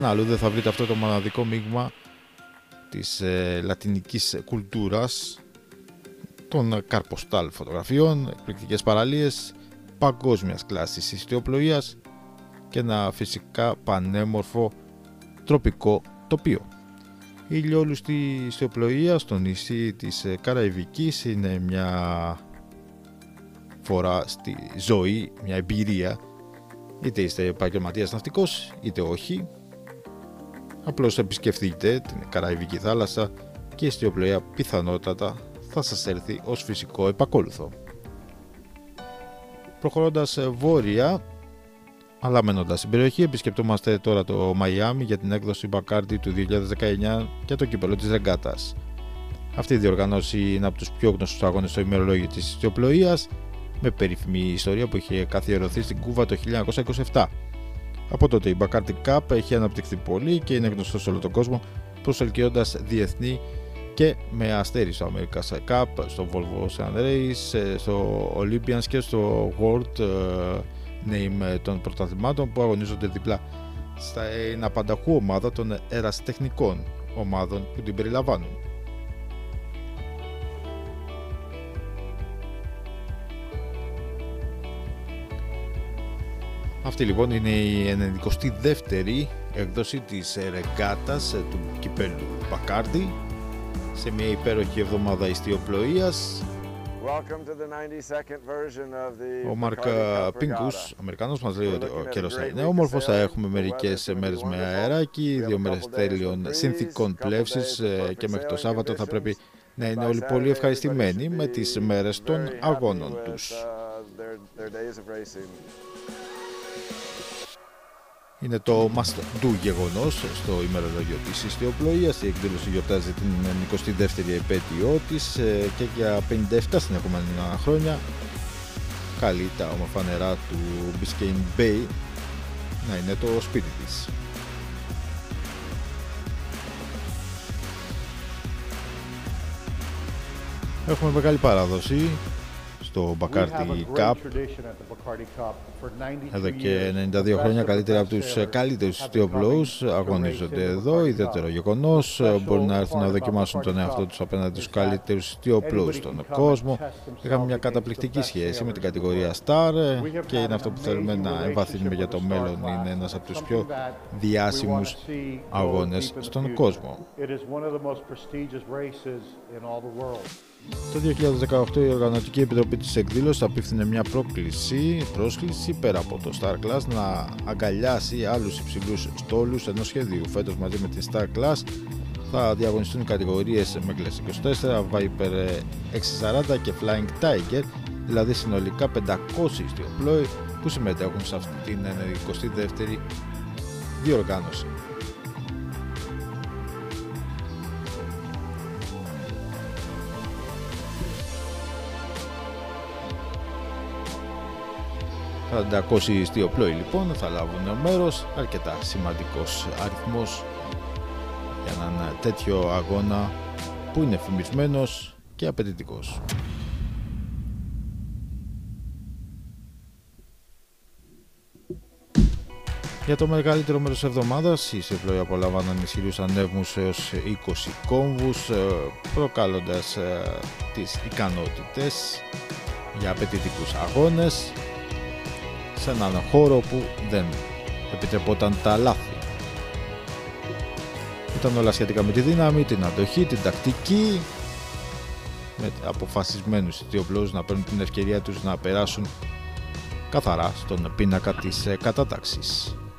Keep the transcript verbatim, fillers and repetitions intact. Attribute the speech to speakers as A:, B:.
A: Αλλού δεν θα βρείτε αυτό το μοναδικό μείγμα της ε, λατινικής κουλτούρας, των καρποστάλ φωτογραφιών, εκπληκτικές παραλίες, παγκόσμιας κλάσης ιστιοπλοείας και ένα φυσικά πανέμορφο τροπικό τοπίο. Η ηλιόλουστη ιστιοπλοεία στο νησί της Καραϊβικής είναι μια φορά στη ζωή, μια εμπειρία, είτε είστε επαγγελματίας ναυτικός είτε όχι. Απλώς επισκεφτείτε την Καραϊβική θάλασσα και η ιστιοπλοεία πιθανότατα θα σας έρθει ως φυσικό επακόλουθο. Προχωρώντας βόρεια, αλλά μένοντας στην περιοχή, επισκεπτόμαστε τώρα το Μαϊάμι για την έκδοση Μπακάρντι του δύο χιλιάδες δεκαεννιά και το κύπελλο της Ρεγκάτας. Αυτή η διοργάνωση είναι από τους πιο γνωστούς αγώνες στο ημερολόγιο της ιστιοπλοείας, με περίφημη ιστορία που είχε καθιερωθεί στην Κούβα το χίλια εννιακόσια είκοσι επτά. Από τότε η Bacardi Cup έχει αναπτυχθεί πολύ και είναι γνωστό σε όλο τον κόσμο, προσελκύοντας διεθνή και με αστέρι στο America's Cup, στο Volvo Ocean Race, στο Olympians και στο World Name των πρωταθλημάτων που αγωνίζονται διπλά στην απανταχού ομάδα των ερασιτεχνικών ομάδων που την περιλαμβάνουν. Αυτή λοιπόν είναι η ενενηκοστή δεύτερη έκδοση της ρεγκάτας του κυπέλλου Bacardi σε μια υπέροχη εβδομάδα ιστιοπλοείας. Ο Μαρκ Πίνκους, Αμερικανός, μας λέει ότι ο καιρός θα είναι όμορφος, θα έχουμε μερικές μέρες με αεράκι, δύο μέρες τέλειων συνθήκων πλεύσης και μέχρι το Σάββατο θα πρέπει να είναι όλοι πολύ ευχαριστημένοι με τις μέρες των αγώνων τους. Είναι το must do γεγονός στο ημερολόγιο της ιστιοπλοείας. Η εκδήλωση γιορτάζει την ενενηκοστή δεύτερη επέτειό της και για πενήντα επτά συνεχόμενα χρόνια καλεί τα όμορφα νερά του Biscayne Bay να είναι το σπίτι της. Έχουμε μεγάλη παράδοση στο Bacardi Cup. Εδώ και ενενήντα δύο χρόνια καλύτερα από τους καλύτερους ιστιοπλοούς αγωνίζονται εδώ. Ιδιαίτερο γεγονός, μπορεί να έρθουν να δοκιμάσουν τον εαυτό τους απέναντι στους καλύτερους ιστιοπλοούς στον κόσμο. Είχαμε μια καταπληκτική σχέση με την κατηγορία Star και είναι αυτό που θέλουμε να εμβαθύνουμε για το μέλλον. Είναι ένας από τους πιο διάσημους αγώνες στον κόσμο. Το δύο χιλιάδες δεκαοκτώ η Οργανωτική Επιτροπή της εκδήλωσης απίφθινε μια πρόκληση, πρόσκληση πέρα από το Star Class να αγκαλιάσει άλλους υψηλούς στόλους ενός σχεδίου. Φέτος μαζί με την Star Class θα διαγωνιστούν οι κατηγορίες Megles είκοσι τέσσερα, Viper εξακόσια σαράντα και Flying Tiger, δηλαδή συνολικά πεντακόσιοι ιστιοπλόοι που συμμετέχουν σε αυτή την ενενηκοστή δεύτερη διοργάνωση. πεντακόσιοι ιστιοπλόοι λοιπόν θα λάβουν μέρος, αρκετά σημαντικός αριθμός για έναν τέτοιο αγώνα που είναι φημισμένος και απαιτητικός. Για το μεγαλύτερο μέρος της εβδομάδας οι ιστιοπλόοι απολαμβάναν ισχυρούς ανέβους έως είκοσι κόμβους, προκαλώντας τις ικανότητες για απαιτητικούς αγώνες σε έναν χώρο που δεν επιτρεπόταν τα λάθη. Ήταν όλα σχετικά με τη δύναμη, την αντοχή, την τακτική, με αποφασισμένους ιστιοπλόους να παίρνουν την ευκαιρία τους να περάσουν καθαρά στον πίνακα της κατάταξης.